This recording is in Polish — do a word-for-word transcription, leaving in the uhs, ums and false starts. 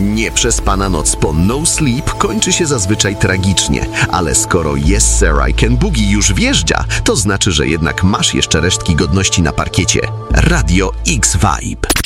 Nieprzespana noc po No Sleep kończy się zazwyczaj tragicznie, ale skoro Yes Sir I Can Boogie już wjeżdża, to znaczy, że jednak masz jeszcze resztki godności na parkiecie. Radio X Vibe.